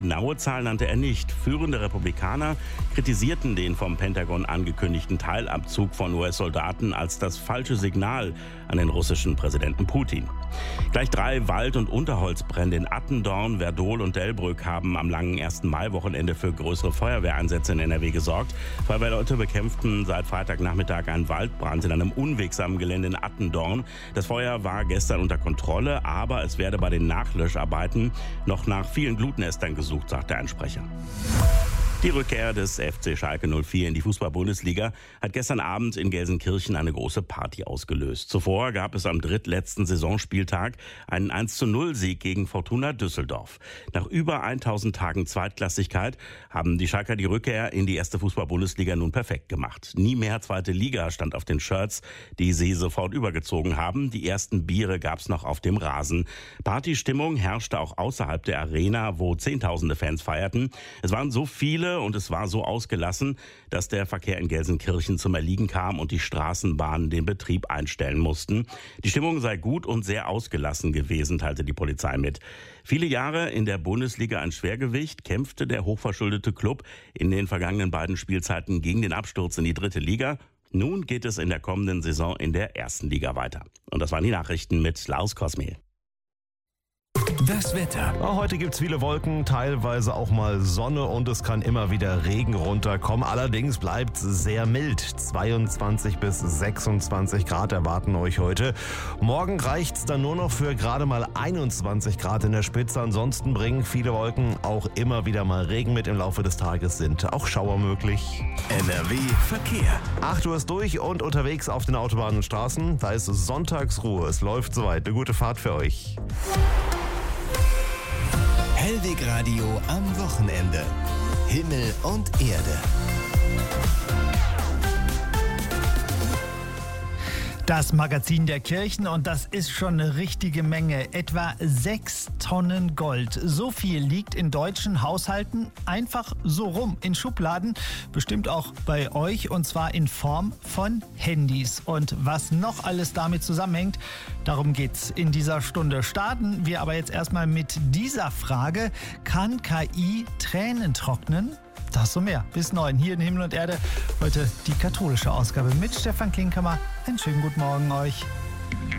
Genaue Zahlen nannte er nicht. Führende Republikaner kritisierten den vom Pentagon angekündigten Teilabzug von US-Soldaten als das falsche Signal an den russischen Präsidenten Putin. Gleich 3 Wald- und Unterholzbrände in Attendorn, Werdohl und Delbrück haben am langen 1. Mai-Wochenende für größere Feuerwehreinsätze in NRW gesorgt. Feuerwehrleute bekämpften seit Freitagnachmittag einen Waldbrand in einem unwegsamen Gelände in Attendorn. Das Feuer war gestern unter Kontrolle, aber es werde bei den Nachlöscharbeiten noch nach vielen Glutnestern gesucht, sagte ein Sprecher. Die Rückkehr des FC Schalke 04 in die Fußball-Bundesliga hat gestern Abend in Gelsenkirchen eine große Party ausgelöst. Zuvor gab es am drittletzten Saisonspieltag einen 1:0-Sieg gegen Fortuna Düsseldorf. Nach über 1000 Tagen Zweitklassigkeit haben die Schalker die Rückkehr in die erste Fußball-Bundesliga nun perfekt gemacht. Nie mehr zweite Liga stand auf den Shirts, die sie sofort übergezogen haben. Die ersten Biere gab's noch auf dem Rasen. Partystimmung herrschte auch außerhalb der Arena, wo Zehntausende Fans feierten. Es waren so viele und es war so ausgelassen, dass der Verkehr in Gelsenkirchen zum Erliegen kam und die Straßenbahnen den Betrieb einstellen mussten. Die Stimmung sei gut und sehr ausgelassen gewesen, teilte die Polizei mit. Viele Jahre in der Bundesliga ein Schwergewicht, kämpfte der hochverschuldete Klub in den vergangenen beiden Spielzeiten gegen den Absturz in die 3. Liga. Nun geht es in der kommenden Saison in der 1. Liga weiter. Und das waren die Nachrichten mit Lars Kosmel. Das Wetter. Heute gibt es viele Wolken, teilweise auch mal Sonne und es kann immer wieder Regen runterkommen. Allerdings bleibt es sehr mild. 22 bis 26 Grad erwarten euch heute. Morgen reicht es dann nur noch für gerade mal 21 Grad in der Spitze. Ansonsten bringen viele Wolken auch immer wieder mal Regen mit. Im Laufe des Tages sind auch Schauer möglich. NRW Verkehr. 8 Uhr ist durch und unterwegs auf den Autobahnen und Straßen. Da ist Sonntagsruhe. Es läuft soweit. Eine gute Fahrt für euch. Hellweg Radio am Wochenende. Himmel und Erde. Das Magazin der Kirchen, und das ist schon eine richtige Menge. Etwa 6 Tonnen Gold. So viel liegt in deutschen Haushalten einfach so rum in Schubladen. Bestimmt auch bei euch, und zwar in Form von Handys. Und was noch alles damit zusammenhängt, darum geht's in dieser Stunde. Starten wir aber jetzt erstmal mit dieser Frage: Kann KI Tränen trocknen? Das und mehr. Bis 9 hier in Himmel und Erde. Heute die katholische Ausgabe mit Stefan Klinkhammer. Einen schönen guten Morgen euch.